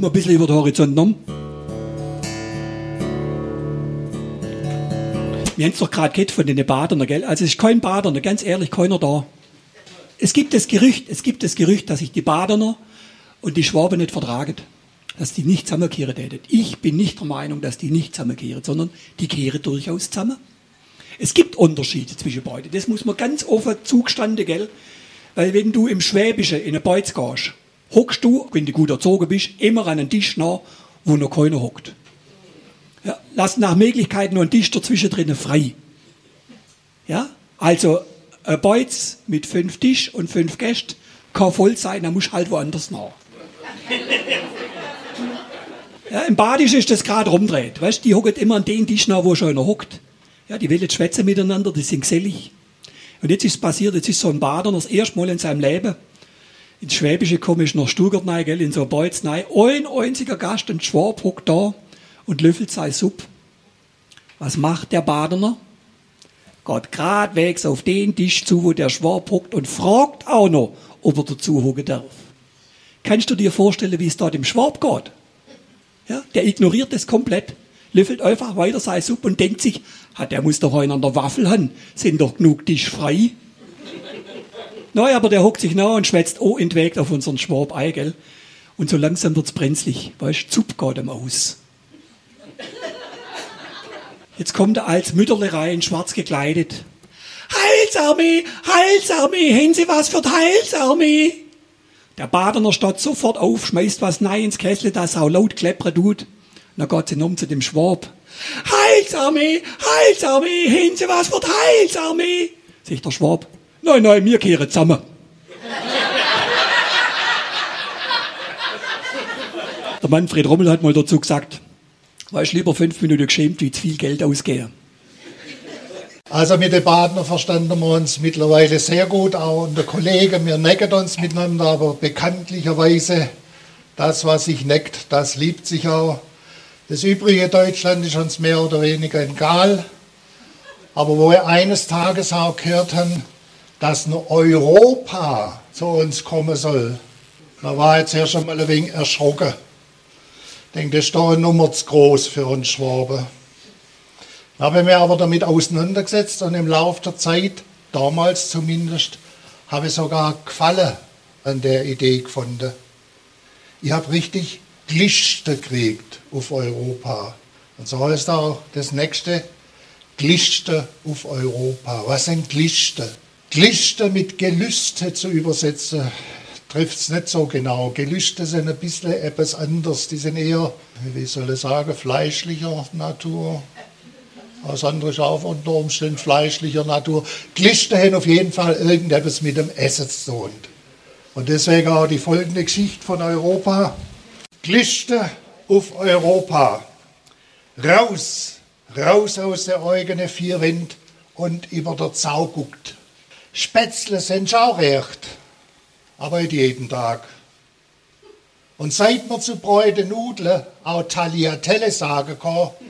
gucken wir ein bisschen über den Horizont genommen. Wir haben es doch gerade gehört von den Badern, gell? Also es ist kein Bader, ganz ehrlich, keiner da. Es gibt das Gerücht, dass sich die Badener und die Schwaben nicht vertragen. Dass die nicht zusammenkehren täten. Ich bin nicht der Meinung, dass die nicht zusammenkehren, sondern die kehren durchaus zusammen. Es gibt Unterschiede zwischen beiden. Das muss man ganz offen zugestanden, gell? Weil wenn du im Schwäbischen in eine Beiz gehst, hockst du, wenn du gut erzogen bist, immer an einen Tisch nach, wo noch keiner hockt. Ja, lass nach Möglichkeit noch einen Tisch dazwischen drinnen frei. Ja? Also ein Beiz mit 5 Tisch und 5 Gästen kann voll sein, dann musst du halt woanders nach. Ja, im Badischen ist das gerade rumdreht. Weißt, die hocken immer an den Tisch nach, wo schon einer hockt. Ja, die wollen schwätzen miteinander, die sind gesellig. Und jetzt ist es passiert, jetzt ist so ein Badener das erste Mal in seinem Leben ins Schwäbische gekommen, ist nach Stuttgart rein, gell, in so ein Beiz rein. Ein einziger Gast, ein Schwab, hockt da und löffelt seine Suppe. Was macht der Badener? Geht gradwegs auf den Tisch zu, wo der Schwab hockt und fragt auch noch, ob er dazu hocken darf. Kannst du dir vorstellen, wie es da dem Schwab geht? Ja, der ignoriert das komplett, löffelt einfach weiter seine Suppe und denkt sich, der muss doch einen an der Waffel haben, sind doch genug Tisch frei. Nein, aber der hockt sich nach und schwätzt entwegt auf unseren Schwab ein, gell? Und so langsam wird's brenzlig, weißt, die Suppe geht ihm aus. Jetzt kommt er als Mütterle rein, schwarz gekleidet. Heilsarmee, Heilsarmee, haben Sie was für die Heilsarmee? Der Badener steht sofort auf, schmeißt was rein ins Kessel, das auch laut kleppern tut. Dann geht sie um zu dem Schwab. Heilsarmee, Heilsarmee, haben Sie was für die Heilsarmee? Sagt der Schwab. Nein, wir kehren zusammen. Der Manfred Rommel hat mal dazu gesagt, weißt, lieber 5 Minuten geschämt, wie zu viel Geld ausgehen. Also mit den Badner verstanden wir uns mittlerweile sehr gut, auch und der Kollege, wir necken uns miteinander, aber bekanntlicherweise, das, was sich neckt, das liebt sich auch. Das übrige Deutschland ist uns mehr oder weniger egal, aber wo wir eines Tages auch gehört haben, dass nur Europa zu uns kommen soll, da war jetzt erst einmal ein wenig erschrocken. Ich denke, das ist doch eine Nummer zu groß für uns Schwaben. Da habe ich mich aber damit auseinandergesetzt und im Laufe der Zeit, damals zumindest, habe ich sogar Gefallen an der Idee gefunden. Ich habe richtig Glichte gekriegt auf Europa. Und so heißt auch das nächste, Glichte auf Europa. Was sind Glichte? Glichte mit Gelüste zu übersetzen, trifft es nicht so genau. Gelüste sind ein bisschen etwas anders. Die sind eher, wie soll ich sagen, fleischlicher Natur. Das andere ist auch unter Umständen fleischlicher Natur. Glichte haben auf jeden Fall irgendetwas mit dem Essen zu tun. Und deswegen auch die folgende Geschichte von Europa. Glichte auf Europa. Raus aus der eigenen vier Wände und über der Zau guckt. Spätzle sind schon auch recht, aber nicht jeden Tag. Und seit man zu Bräute Nudeln auch Tagliatelle sagen kann,